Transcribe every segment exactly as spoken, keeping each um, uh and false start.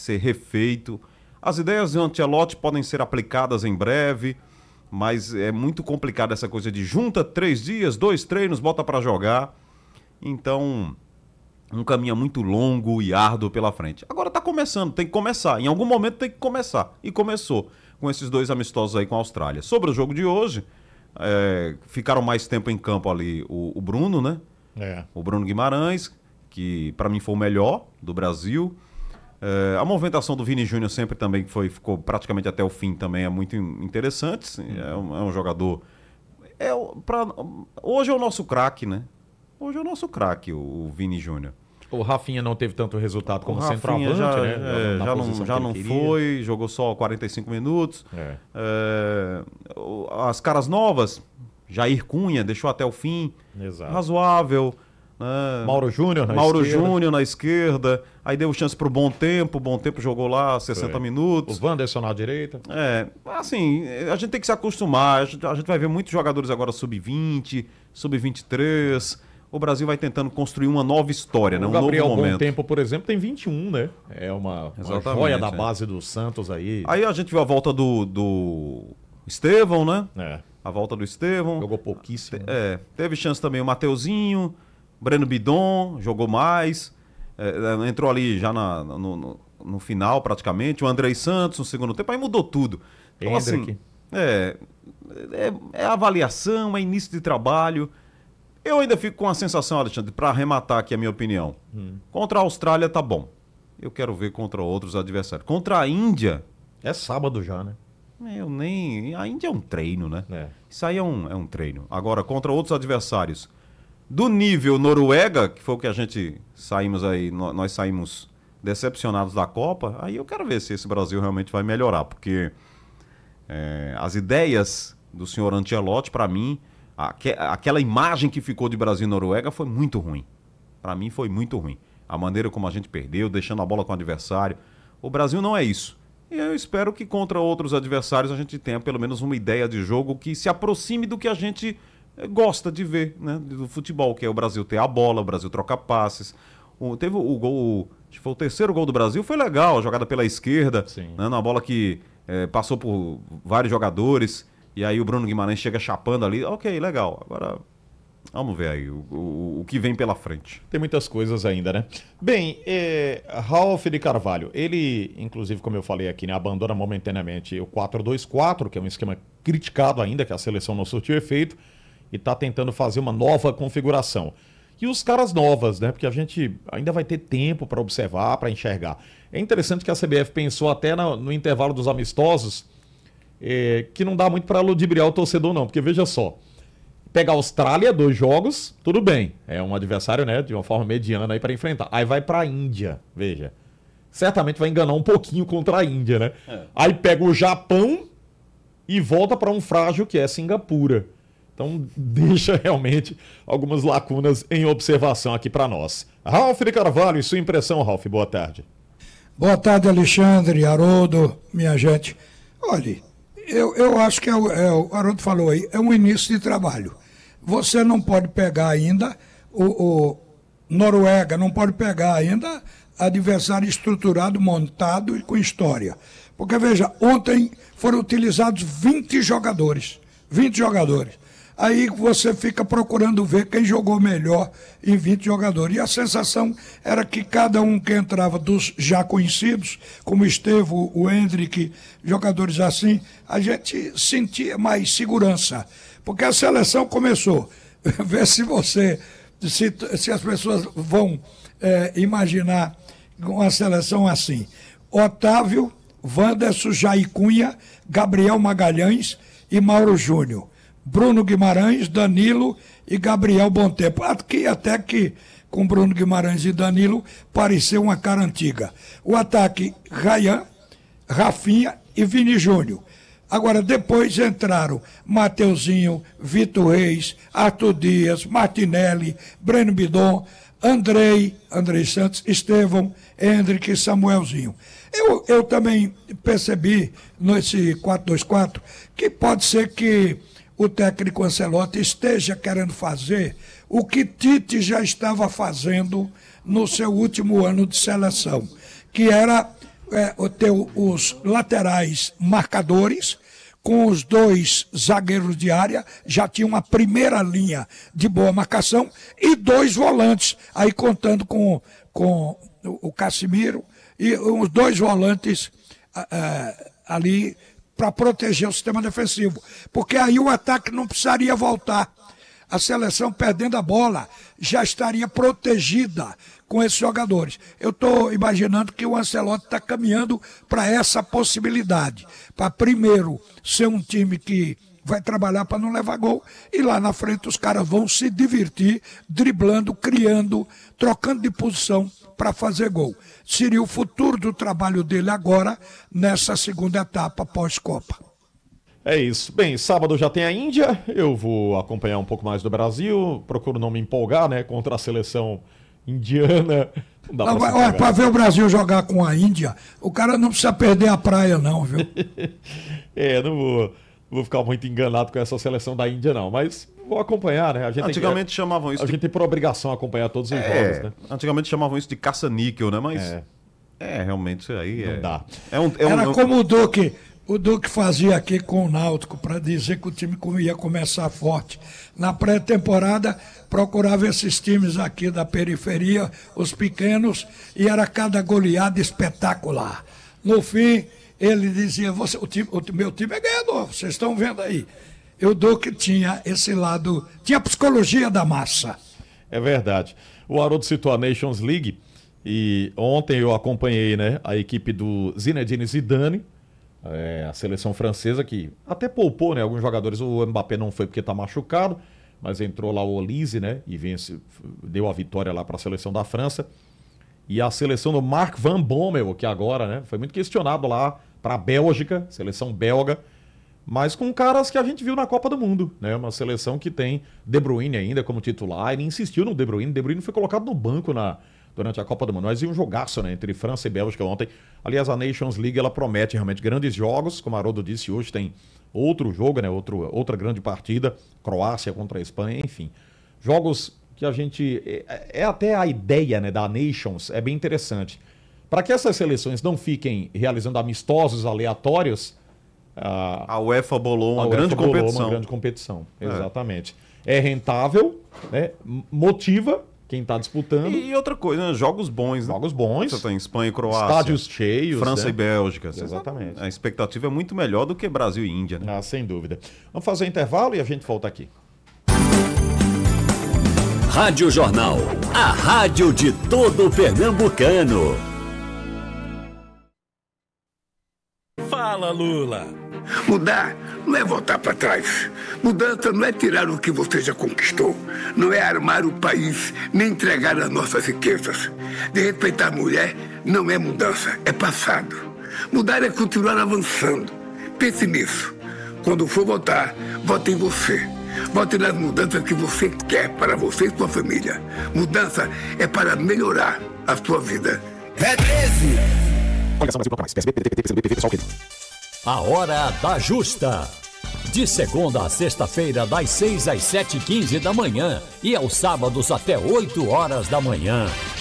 ser refeito. As ideias de Ancelotti podem ser aplicadas em breve, mas é muito complicado essa coisa de junta três dias, dois treinos, bota para jogar. Então, um caminho muito longo e árduo pela frente. Agora tá começando, tem que começar. Em algum momento tem que começar. E começou com esses dois amistosos aí com a Austrália. Sobre o jogo de hoje, é, ficaram mais tempo em campo ali o, o Bruno, né? É. O Bruno Guimarães, que para mim foi o melhor do Brasil. É, a movimentação do Vini Júnior sempre também foi, ficou praticamente até o fim também é muito interessante. É um, é um jogador... É, pra, hoje é o nosso craque, né? Hoje é o nosso craque, o, o Vini Júnior. O Rafinha não teve tanto resultado como o Rafinha centroavante, já, né? É, já não, já não foi, jogou só quarenta e cinco minutos. É. É, as caras novas, Jair Cunha, deixou até o fim. Exato. Razoável. Né? Mauro Júnior na Mauro esquerda. Júnior na esquerda. Aí deu chance pro Bom Tempo. Bom Tempo jogou lá sessenta Foi. minutos. O Wanderson na direita. É, assim, a gente tem que se acostumar. A gente, a gente vai ver muitos jogadores agora sub vinte, sub vinte e três. O Brasil vai tentando construir uma nova história, né? Um o Gabriel novo momento. Bom Tempo, por exemplo, tem vinte e um, né? É uma, uma joia da base é. do Santos aí. Aí a gente viu a volta do, do Estevão, né? É. A volta do Estevão. Jogou pouquíssimo. É, teve chance também o Mateuzinho, Breno Bidon, jogou mais. É, entrou ali já na, no, no, no final, praticamente. O Andrei Santos no segundo tempo, aí mudou tudo. Então, assim, é, é, é avaliação, é início de trabalho. Eu ainda fico com a sensação, Alexandre, para arrematar aqui a minha opinião. Hum. Contra a Austrália tá bom. Eu quero ver contra outros adversários. Contra a Índia... É sábado já, né? Eu nem... A Índia é um treino, né? É. Isso aí é um, é um treino. Agora, contra outros adversários do nível Noruega, que foi o que a gente saímos aí, nós saímos decepcionados da Copa, aí eu quero ver se esse Brasil realmente vai melhorar, porque é, as ideias do senhor Ancelotti, para mim... Aquela imagem que ficou de Brasil e Noruega foi muito ruim. Para mim foi muito ruim. A maneira como a gente perdeu, deixando a bola com o adversário. O Brasil não é isso. E eu espero que contra outros adversários a gente tenha pelo menos uma ideia de jogo que se aproxime do que a gente gosta de ver, né? Do futebol, que é o Brasil ter a bola, o Brasil trocar passes. O, teve o, o gol, acho que foi o terceiro gol do Brasil, foi legal, a jogada pela esquerda, né? Na bola que é, passou por vários jogadores. E aí o Bruno Guimarães chega chapando ali. Ok, legal. Agora, vamos ver aí o, o, o que vem pela frente. Tem muitas coisas ainda, né? Bem, é, Ralf de Carvalho, ele, inclusive, como eu falei aqui, né, abandona momentaneamente o quatro dois quatro, que é um esquema criticado ainda, que a seleção não surtiu efeito, e está tentando fazer uma nova configuração. E os caras novas, né? Porque a gente ainda vai ter tempo para observar, para enxergar. É interessante que a C B F pensou até no, no intervalo dos amistosos, É, que não dá muito para ludibriar o torcedor não, porque veja só, pega a Austrália, dois jogos, tudo bem, é um adversário, né, de uma forma mediana aí para enfrentar, aí vai para a Índia, veja, certamente vai enganar um pouquinho contra a Índia, né, é. Aí pega o Japão e volta para um frágil que é Singapura, então deixa realmente algumas lacunas em observação aqui para nós. Ralf de Carvalho, e sua impressão, Ralf, boa tarde. Boa tarde, Alexandre, Haroldo, minha gente. Olha, Eu, eu acho que é o, é, o Haroldo falou aí, é um início de trabalho. Você não pode pegar ainda o, o Noruega, não pode pegar ainda adversário estruturado, montado e com história. Porque, veja, ontem foram utilizados vinte jogadores. vinte jogadores. Aí você fica procurando ver quem jogou melhor em vinte jogadores. E a sensação era que cada um que entrava dos já conhecidos, como o Estevão, o Hendrick, jogadores assim, a gente sentia mais segurança. Porque a seleção começou. Vê se você, se, se as pessoas vão é, imaginar uma seleção assim. Otávio, Wanderson, Jair Cunha, Gabriel Magalhães e Mauro Júnior. Bruno Guimarães, Danilo e Gabriel Bom Tempo. Aqui até que com Bruno Guimarães e Danilo pareceu uma cara antiga. O ataque, Rayan, Rafinha e Vini Júnior. Agora, depois entraram Mateuzinho, Vitor Reis, Arthur Dias, Martinelli, Breno Bidon, Andrei, Andrei Santos, Estevão, Hendrick e Samuelzinho. Eu, eu também percebi nesse quatro dois quatro que pode ser que o técnico Ancelotti esteja querendo fazer o que Tite já estava fazendo no seu último ano de seleção, que era é, ter os laterais marcadores, com os dois zagueiros de área, já tinha uma primeira linha de boa marcação, e dois volantes, aí contando com, com o Casimiro, e os dois volantes uh, ali para proteger o sistema defensivo. Porque aí o ataque não precisaria voltar. A seleção perdendo a bola já estaria protegida com esses jogadores. Eu estou imaginando que o Ancelotti está caminhando para essa possibilidade. Para primeiro ser um time que vai trabalhar para não levar gol, e lá na frente os caras vão se divertir, driblando, criando, trocando de posição para fazer gol. Seria o futuro do trabalho dele agora, nessa segunda etapa pós-Copa. É isso. Bem, sábado já tem a Índia, eu vou acompanhar um pouco mais do Brasil, procuro não me empolgar, né, contra a seleção indiana. Não dá pra Olha, para ver o Brasil jogar com a Índia, o cara não precisa perder a praia não, viu? É, não vou, vou ficar muito enganado com essa seleção da Índia não, mas vou acompanhar, né? A gente antigamente tem, chamavam isso A de... gente tem por obrigação acompanhar todos os é, jogos, né? Antigamente chamavam isso de caça-níquel, né? Mas é, é realmente isso aí. Não é... dá. É um, é um, Era é um... como o Duque, o Duque fazia aqui com o Náutico, para dizer que o time ia começar forte. Na pré-temporada, procurava esses times aqui da periferia, os pequenos, e era cada goleada espetacular. No fim, ele dizia, Você, o, time, o meu time é ganhador, vocês estão vendo aí. E o Duque tinha esse lado, tinha a psicologia da massa. É verdade. O Haroldo citou a Nations League, e ontem eu acompanhei, né, a equipe do Zinedine Zidane, é, a seleção francesa, que até poupou, né, alguns jogadores. O Mbappé não foi porque está machucado, mas entrou lá o Olise, né, e vence, deu a vitória lá para a seleção da França. E a seleção do Mark Van Bommel, que agora, né, foi muito questionado lá para a Bélgica, seleção belga, mas com caras que a gente viu na Copa do Mundo, né, uma seleção que tem De Bruyne ainda como titular. Ele insistiu no De Bruyne, De Bruyne foi colocado no banco na durante a Copa do Mundo, mas ia um jogaço, né, entre França e Bélgica ontem. Aliás, a Nations League, ela promete realmente grandes jogos, como a Haroldo disse, hoje tem outro jogo, né, outro, outra grande partida, Croácia contra a Espanha, enfim. Jogos que a gente... É, é até a ideia, né, da Nations, é bem interessante. Para que essas seleções não fiquem realizando amistosos aleatórios, a, a UEFA bolou uma a UEFA grande bolou competição. uma grande competição, exatamente. É, é rentável, né, motiva quem está disputando. E outra coisa, né? Jogos bons, né? Jogos bons. Você tem Espanha e Croácia. Estádios cheios. França né? e Bélgica. Exatamente. A expectativa é muito melhor do que Brasil e Índia, né? Ah, sem dúvida. Vamos fazer um intervalo e a gente volta aqui. Rádio Jornal, a rádio de todo pernambucano. Fala, Lula. Mudar não é voltar para trás. Mudança não é tirar o que você já conquistou. Não é armar o país, nem entregar as nossas riquezas. De respeitar a mulher não é mudança, é passado. Mudar é continuar avançando. Pense nisso. Quando for votar, vote em você. Vote nas mudanças que você quer para você e sua família. Mudança é para melhorar a sua vida. É treze! A Hora da Justa. De segunda a sexta-feira, das seis às sete e quinze da manhã. E aos sábados até oito horas da manhã.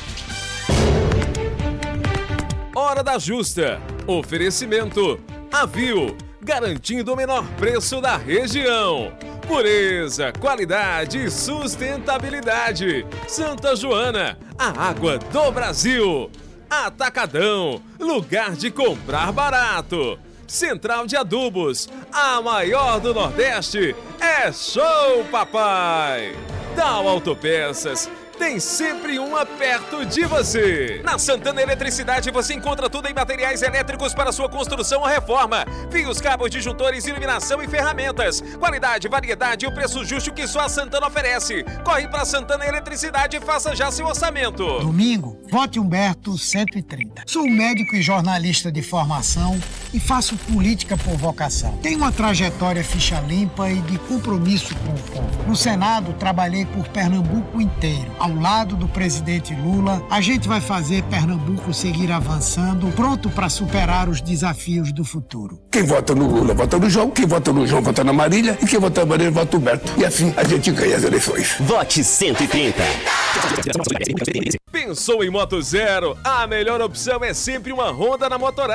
Hora da Justa. Oferecimento Avil, garantindo o menor preço da região. Pureza, qualidade e sustentabilidade. Santa Joana, a água do Brasil. Atacadão, lugar de comprar barato. Central de Adubos, a maior do Nordeste. É show, papai! Dal Autopeças, tem sempre uma perto de você. Na Santana Eletricidade você encontra tudo em materiais elétricos para sua construção ou reforma. Fios, cabos, disjuntores, iluminação e ferramentas. Qualidade, variedade e o preço justo que só a Santana oferece. Corre para Santana Eletricidade e faça já seu orçamento. Domingo, vote Humberto cento e trinta. Sou médico e jornalista de formação e faço política por vocação. Tenho uma trajetória ficha limpa e de compromisso com o povo. No Senado, trabalhei por Pernambuco inteiro. Ao lado do presidente Lula, a gente vai fazer Pernambuco seguir avançando, pronto para superar os desafios do futuro. Quem vota no Lula, vota no João. Quem vota no João, vota na Marília. E quem vota na Marília, vota no Humberto. E assim a gente ganha as eleições. Vote cento e trinta. Pensou em Moto Zero? A melhor opção é sempre uma Honda na Motoral.